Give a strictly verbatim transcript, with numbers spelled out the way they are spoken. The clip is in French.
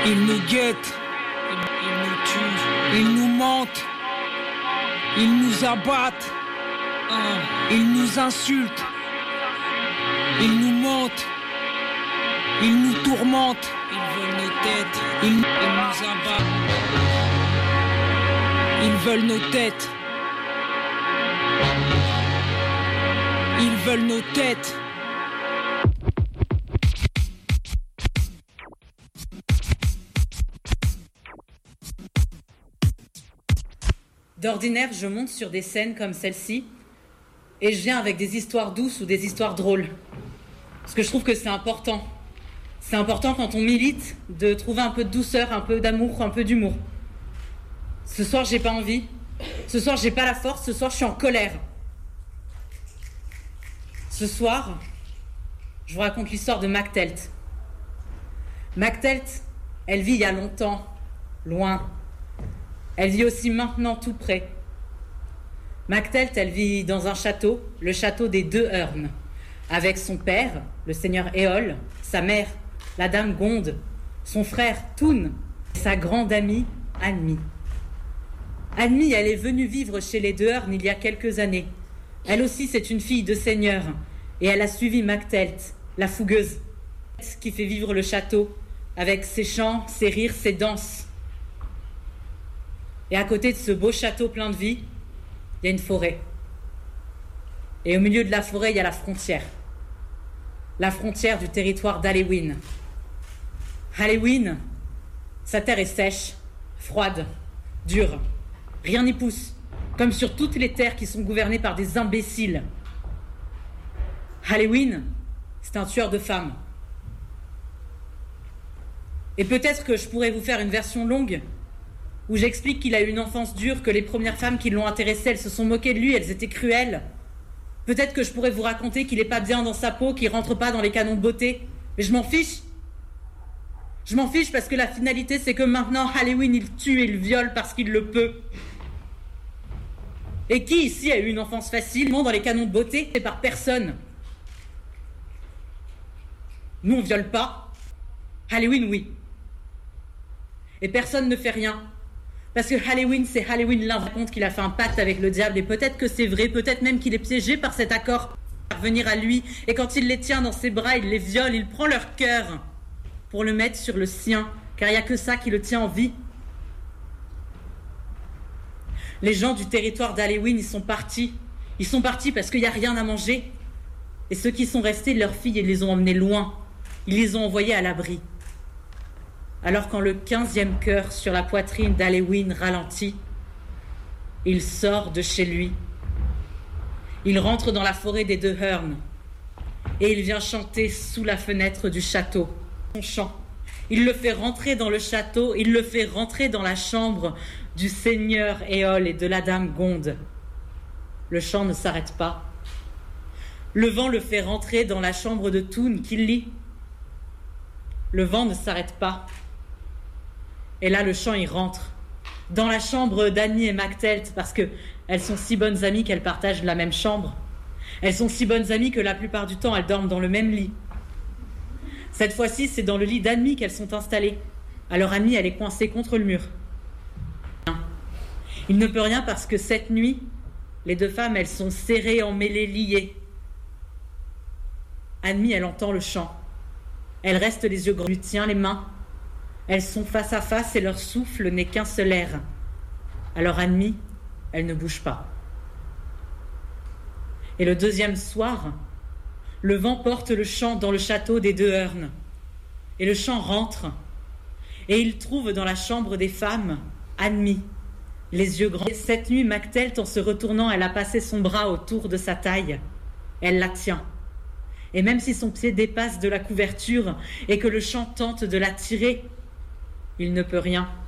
Ils nous guettent, ils nous tuent, ils nous mentent, ils nous abattent, ils nous insultent, ils nous mentent, ils nous tourmentent, ils veulent nos têtes, ils, ils nous abattent, ils veulent nos têtes, ils veulent nos têtes. D'ordinaire, je monte sur des scènes comme celle-ci et je viens avec des histoires douces ou des histoires drôles. Parce que je trouve que c'est important. C'est important quand on milite de trouver un peu de douceur, un peu d'amour, un peu d'humour. Ce soir, j'ai pas envie. Ce soir, j'ai pas la force. Ce soir, je suis en colère. Ce soir, je vous raconte l'histoire de Mactelt. Mactelt, elle vit il y a longtemps, loin. Elle vit aussi maintenant tout près. Mactelt, elle vit dans un château, le château des Deux Heurnes, avec son père, le seigneur Éole, sa mère, la dame Gonde, son frère Toun, et sa grande amie Anmi. Anmi, elle est venue vivre chez les Deux Heurnes il y a quelques années. Elle aussi, c'est une fille de seigneur, et elle a suivi Mactelt, la fougueuse, qui fait vivre le château, avec ses chants, ses rires, ses danses. Et à côté de ce beau château plein de vie, il y a une forêt. Et au milieu de la forêt, il y a la frontière. La frontière du territoire d'Alewin. Alewin, sa terre est sèche, froide, dure. Rien n'y pousse, comme sur toutes les terres qui sont gouvernées par des imbéciles. Alewin, c'est un tueur de femmes. Et peut-être que je pourrais vous faire une version longue où j'explique qu'il a eu une enfance dure, que les premières femmes qui l'ont intéressé, elles se sont moquées de lui, elles étaient cruelles. Peut-être que je pourrais vous raconter qu'il est pas bien dans sa peau, qu'il rentre pas dans les canons de beauté. Mais je m'en fiche. Je m'en fiche parce que la finalité, c'est que maintenant, Alewin, il tue et il viole parce qu'il le peut. Et qui ici a eu une enfance facile, non dans les canons de beauté? C'est par personne. Nous, on viole pas. Alewin, oui. Et personne ne fait rien. Parce que Alewin, c'est Alewin l'invente qu'il a fait un pacte avec le diable. Et peut-être que c'est vrai, peut-être même qu'il est piégé par cet accord pour venir à lui. Et quand il les tient dans ses bras, il les viole, il prend leur cœur pour le mettre sur le sien. Car il n'y a que ça qui le tient en vie. Les gens du territoire d'Alewin, ils sont partis. Ils sont partis parce qu'il n'y a rien à manger. Et ceux qui sont restés, leurs filles, ils les ont emmenés loin. Ils les ont envoyés à l'abri. Alors quand le quinzième cœur sur la poitrine d'Alewin ralentit, il sort de chez lui. Il rentre dans la forêt des Deux Heurnes et il vient chanter sous la fenêtre du château. Son chant, il le fait rentrer dans le château, il le fait rentrer dans la chambre du seigneur Éole et de la dame Gonde. Le chant ne s'arrête pas. Le vent le fait rentrer dans la chambre de Toun qui lit. Le vent ne s'arrête pas. Et là, le chant, il rentre dans la chambre d'Anmi et Mactelt parce qu'elles sont si bonnes amies qu'elles partagent la même chambre. Elles sont si bonnes amies que la plupart du temps, elles dorment dans le même lit. Cette fois-ci, c'est dans le lit d'Anmi qu'elles sont installées. Alors Anmi, elle est coincée contre le mur. Il ne peut rien parce que cette nuit, les deux femmes, elles sont serrées, emmêlées, liées. Anmi, elle entend le chant. Elle reste les yeux grands, lui tient les mains. Elles sont face à face et leur souffle n'est qu'un seul air. Alors Anmi, elle ne bouge pas. Et le deuxième soir, le vent porte le chant dans le château des Deux Heurnes. Et le chant rentre. Et il trouve dans la chambre des femmes Anmi, les yeux grands. Cette nuit, Mactelt, en se retournant, elle a passé son bras autour de sa taille. Elle la tient. Et même si son pied dépasse de la couverture et que le chant tente de la tirer, il ne peut rien.